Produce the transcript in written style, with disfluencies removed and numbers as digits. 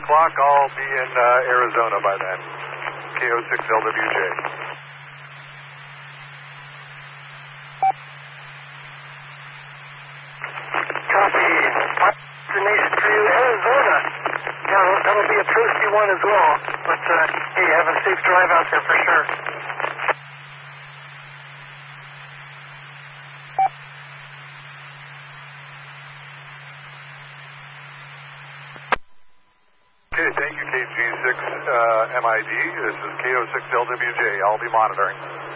o'clock. I'll be in Arizona by then. KO6LWJ. Copy. Destination for you, Arizona. Yeah, that'll be a toasty one as well. But, hey, have a safe drive out there for sure. Okay, thank you, KG6MID. This is KO6LWJ. I'll be monitoring.